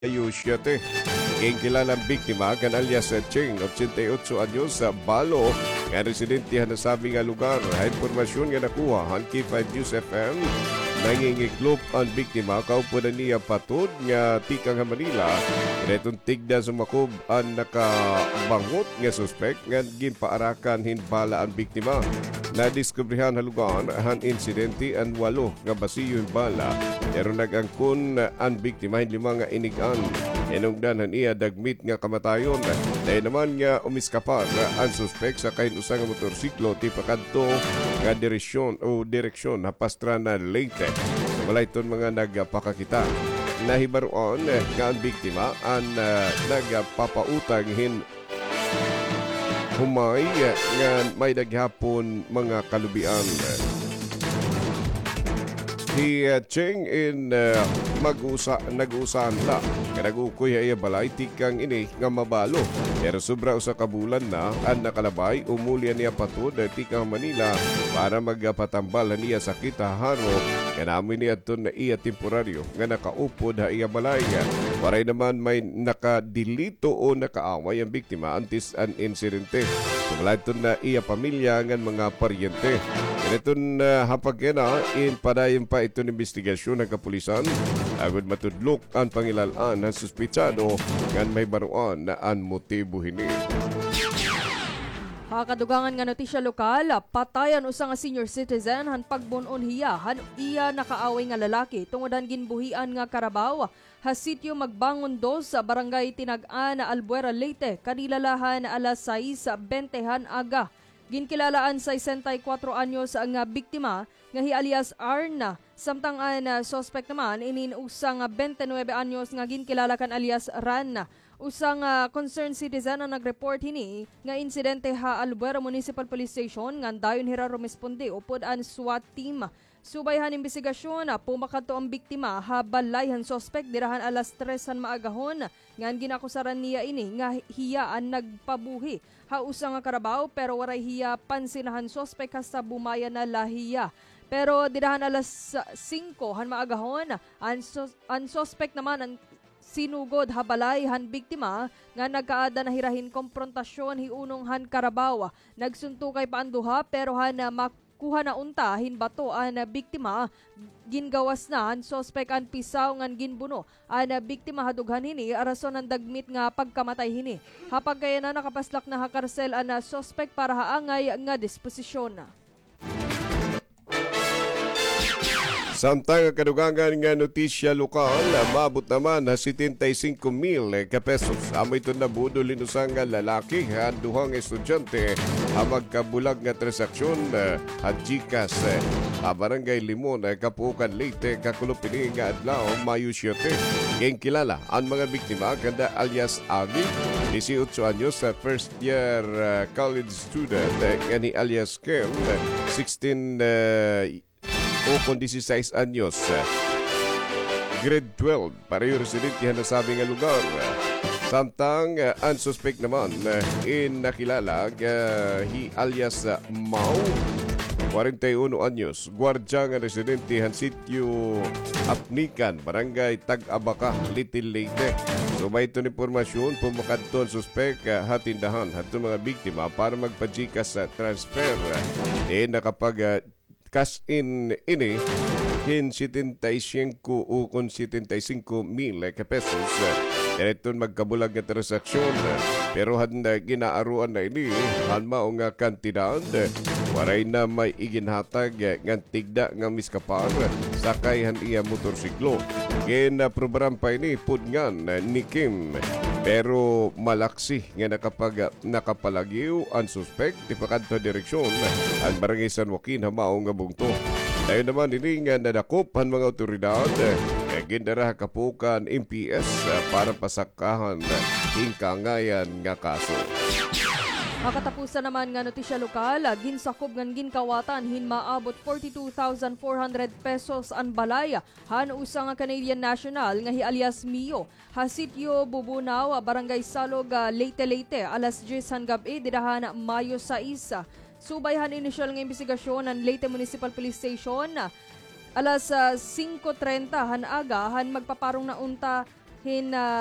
Mayo 7. Ang kilalang biktima kan alias Cheng, 88 anyos sa Balo, nga residente na sabi nga lugar. Informasyon nga nakuha han K5 News FM. Nangingiklop ang biktima kaupo na niya patod nga tikang Manila. Inetong tigda sumakob ang nakabangot nga suspect nga ginpaarakan hinbala ang biktima. Nadiskubrehan halugan han insidente ang 8 nga basiyo hinbala. Pero nag-angkon ang biktima hin 5 nga inigan. Inungdan iya dagmit nga kamatayon. Dahil naman nga umiskapar ang suspect sa kain usang motorsiklo tipakadto nga direksyon hapastra na Leyte. So, wala iton mga nagpakakita. Nahibaroon nga ang biktima ang nagpapautang hin humay nga may daghapon mga kalubian. Si Cheng in nag-uusaan la. Kanagukoy ay balay tikang ini nga mabalo. Pero sobra usa ka bulan na ang nakalabay umulya niya patud tikang Manila para magpatambal niya sa kitaharo. Kanamin niya ito na iya temporaryo nga nakaupod ha iya balay. Waray naman may nakadilito o nakaaway ang biktima antes ang insidente. Sumala ito na iya pamilya ng mga paryente. Ito na hapagkena in padayon pa ito ng investigasyon ng kapulisan. Agad matudlok ang pangilalaan ng suspitsado nga may baruan na ang motibo hini. Kadugangan nga notisya lokal, patayan usa nga senior citizen han pagbunon hiya han iya nakaaway nga lalaki tungodan ginbuhian nga karabaw ha sitio Magbangon 2 sa barangay Tinag-an na Albuera Leyte kanilalahan alas 6:20 aga. Ginkilalaan sa 64 anyos ang biktima nga hi alias Arna. Samtang ang suspect naman inin usang 29 anyos nga ginkilala kan alias Ran. Usang concerned citizen ang nag-report hini nga insidente ha Albuera Municipal Police Station nga dayon hira rumisponde upod ang SWAT team. Subay han investigasyon pumakadto ang biktima ha balay han suspect dirahan alas 3 maagahon nga ginakusaran niya ini nga hiya ang nagpabuhi ha usa nga karabaw pero waray hiya pansinahan suspect sa bumaya na lahiya. Pero dirahan alas 5 han maagahon ang suspect naman ang sinugod habalay han biktima nga nagkaada na hirahin komprontasyon hiunong han karabaw. Nagsuntukay pa ang duha pero han kuha na unta hinbato ang biktima gingawas na ang suspect ang pisaw ngan ginbuno ang biktima hadughan hini arason ng dagmit nga pagkamatay hini hapag kaya na nakapaslak na hakarsel ang suspect para haangay nga disposisyon. Samtang kadugangan nga notisya lokal, mabot naman na 75,000 ka pesos. Amo ito na budol linusang nga lalaki at duhang estudyante ang magkabulag nga transaksyon at GCash. Barangay Limon, Kapuukan Leyte, kakulupini nga adlaw, Mayo 7. Kaya kilala ang mga biktima kanda alias Agi, 18 anyos sa first year college student, ni alias Kel, 16 o kung 16 anyos. Grade 12, pareho residente na sabi nga lugar. Samtang ang suspect naman nakilala hi alias Mau, 41 anyos. Gwardya nga residente han sitio Apnikan, barangay Tag-Abaka, Little Leyte. So may ito informasyon pumakadto ang suspect hatindahan hato mga biktima para magpajikas sa transfer. Nakapag cash in ini hin 75 o kung 75,000 ka pesos. Diretun magkabulag nga transaksyon. Pero handa ginaaruan na ini han mao nga kantidad. Waray na may iginhatag nga tigda nga miskapar sakay han iya motorsiklo. Program pa ini pudngan ni Kim. Pero malaksi nga nakapalagiw ang suspect di pakadto direksyon ang barangay San Joaquin hamaong nga bungto. Dayon naman ini nga nadakop ang mga otoridad gindara Kapuukan MPS para pasakahan hingkangayan nga kaso. Makatapusan naman nga notisya lokal, ginsakob ngan ginkawatan hin maabot 42,400 pesos ang balay han usa nga Canadian national nga hi alias Mio ha sitio Bubunaw, barangay Salog, Leyte alas 10 han gabi didahan Mayo 6. Subayhan inisyal nga investigasyon ng Leyte Municipal Police Station alas 5:30 han aga han magpaparong na unta hin